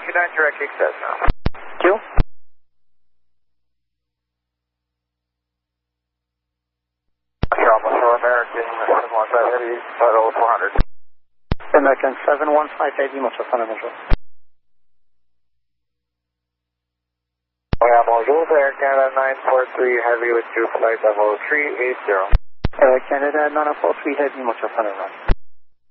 29 direct access now. Thank you. Bravo for American 715 Heavy, Vital 400. American 715 Heavy, moteur fin bonjour. Bonjour, Air Canada 943 Heavy with you, flight level 380. Canada 943 Heavy, moteur fin